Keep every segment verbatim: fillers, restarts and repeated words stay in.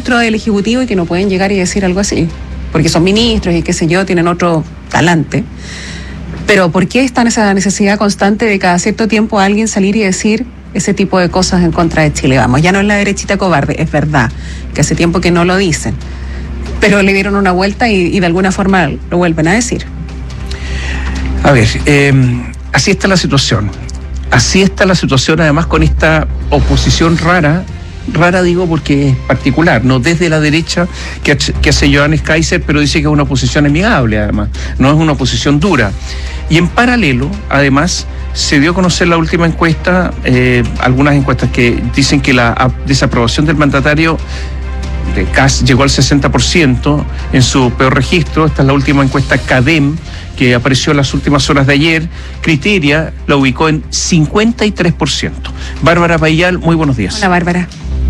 dentro del Ejecutivo y que no pueden llegar y decir algo así, porque son ministros y qué sé yo, tienen otro talante. Pero ¿por qué está esa necesidad constante de cada cierto tiempo alguien salir y decir ese tipo de cosas en contra de Chile Vamos? Ya no es la derechita cobarde, es verdad, que hace tiempo que no lo dicen, pero le dieron una vuelta y, y de alguna forma lo vuelven a decir. A ver, eh, así está la situación. Así está la situación, además, con esta oposición rara. Rara digo porque es particular, no desde la derecha que, que hace Johannes Kaiser, pero dice que es una oposición amigable, además, no es una oposición dura. Y en paralelo, además, se dio a conocer la última encuesta, eh, algunas encuestas que dicen que la desaprobación del mandatario de Kast llegó al sesenta por ciento en su peor registro. Esta es la última encuesta CADEM, que apareció en las últimas horas de ayer. Criteria la ubicó en cincuenta y tres por ciento. Bárbara Payal, muy buenos días. Hola, Bárbara.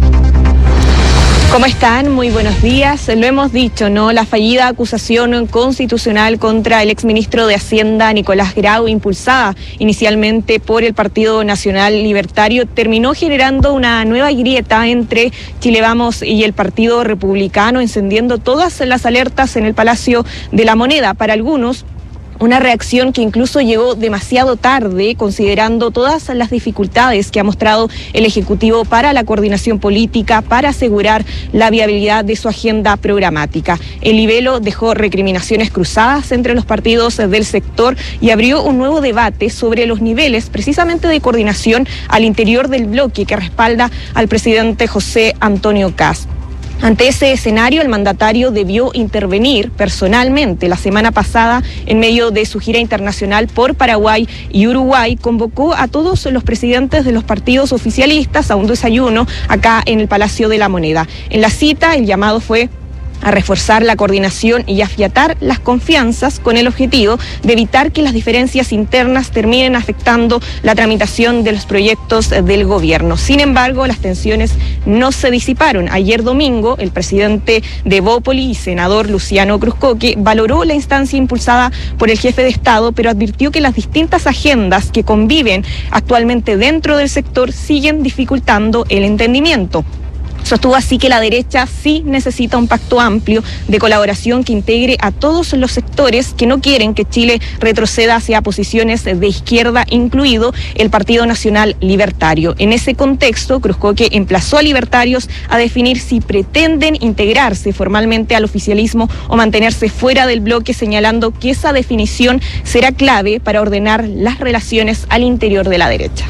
¿Cómo están? Muy buenos días. Lo hemos dicho, ¿no? La fallida acusación constitucional contra el exministro de Hacienda, Nicolás Grau, impulsada inicialmente por el Partido Nacional Libertario, terminó generando una nueva grieta entre Chile Vamos y el Partido Republicano, encendiendo todas las alertas en el Palacio de la Moneda. Para algunos, una reacción que incluso llegó demasiado tarde, considerando todas las dificultades que ha mostrado el Ejecutivo para la coordinación política, para asegurar la viabilidad de su agenda programática. El libelo dejó recriminaciones cruzadas entre los partidos del sector y abrió un nuevo debate sobre los niveles precisamente de coordinación al interior del bloque que respalda al presidente José Antonio Kast. Ante ese escenario, el mandatario debió intervenir personalmente. La semana pasada, en medio de su gira internacional por Paraguay y Uruguay, convocó a todos los presidentes de los partidos oficialistas a un desayuno acá en el Palacio de la Moneda. En la cita, el llamado fue a reforzar la coordinación y afiatar las confianzas con el objetivo de evitar que las diferencias internas terminen afectando la tramitación de los proyectos del gobierno. Sin embargo, las tensiones no se disiparon. Ayer domingo, el presidente de Evópoli y senador Luciano Cruzcoque valoró la instancia impulsada por el jefe de Estado, pero advirtió que las distintas agendas que conviven actualmente dentro del sector siguen dificultando el entendimiento. Sostuvo así que la derecha sí necesita un pacto amplio de colaboración que integre a todos los sectores que no quieren que Chile retroceda hacia posiciones de izquierda, incluido el Partido Nacional Libertario. En ese contexto, Cruzcoque emplazó a libertarios a definir si pretenden integrarse formalmente al oficialismo o mantenerse fuera del bloque, señalando que esa definición será clave para ordenar las relaciones al interior de la derecha.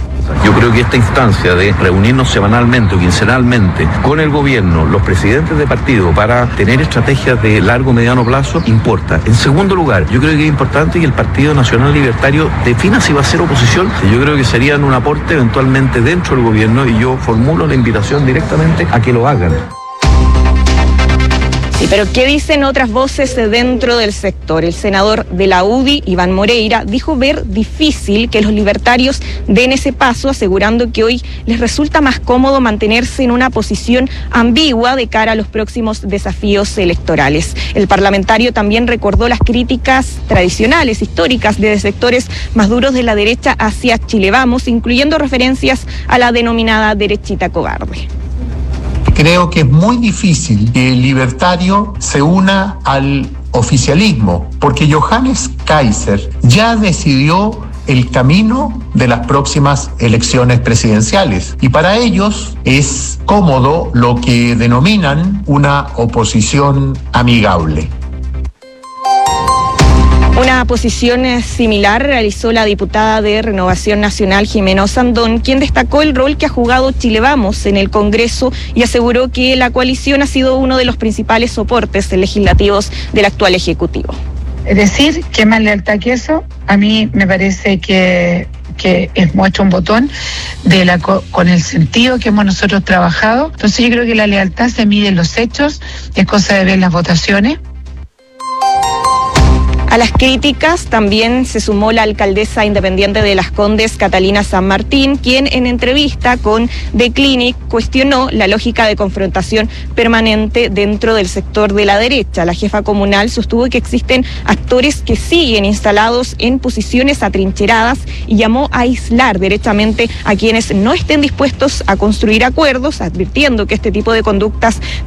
Yo creo que esta instancia de reunirnos semanalmente o quincenalmente con el gobierno, los presidentes de partido, para tener estrategias de largo o mediano plazo, importa. En segundo lugar, yo creo que es importante que el Partido Nacional Libertario defina si va a ser oposición. Yo creo que serían un aporte eventualmente dentro del gobierno y yo formulo la invitación directamente a que lo hagan. Sí, pero ¿qué dicen otras voces dentro del sector? El senador de la U D I, Iván Moreira, dijo ver difícil que los libertarios den ese paso, asegurando que hoy les resulta más cómodo mantenerse en una posición ambigua de cara a los próximos desafíos electorales. El parlamentario también recordó las críticas tradicionales, históricas, de sectores más duros de la derecha hacia Chile Vamos, incluyendo referencias a la denominada derechita cobarde. Creo que es muy difícil que el libertario se una al oficialismo, porque Johannes Kaiser ya decidió el camino de las próximas elecciones presidenciales y para ellos es cómodo lo que denominan una oposición amigable. Una posición similar realizó la diputada de Renovación Nacional, Jimena Osandón, quien destacó el rol que ha jugado Chile Vamos en el Congreso y aseguró que la coalición ha sido uno de los principales soportes legislativos del actual Ejecutivo. Es decir, ¿qué más lealtad que eso? A mí me parece que, que es muestra un botón de la, con el sentido que hemos nosotros trabajado. Entonces yo creo que la lealtad se mide en los hechos, es cosa de ver las votaciones. A las críticas también se sumó la alcaldesa independiente de Las Condes, Catalina San Martín, quien en entrevista con The Clinic cuestionó la lógica de confrontación permanente dentro del sector de la derecha. La jefa comunal sostuvo que existen actores que siguen instalados en posiciones atrincheradas y llamó a aislar derechamente a quienes no estén dispuestos a construir acuerdos, advirtiendo que este tipo de conductas